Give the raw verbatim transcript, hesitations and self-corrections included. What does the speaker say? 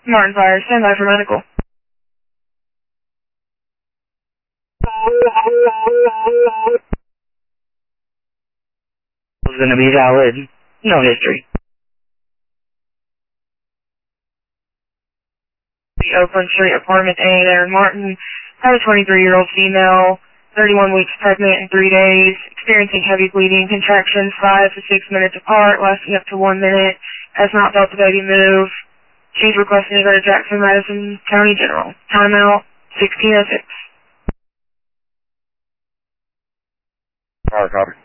Martin Fire, stand by for medical. Is going to be valid. No history. The Oakland Street, apartment A there. Martin had a twenty-three-year-old female, thirty-one weeks pregnant in three days, experiencing heavy bleeding, contractions five to six minutes apart, lasting up to one minute, has not felt the baby move. She's requesting to go to Jackson Madison County General. Timeout, sixteen oh six. Alright, copy.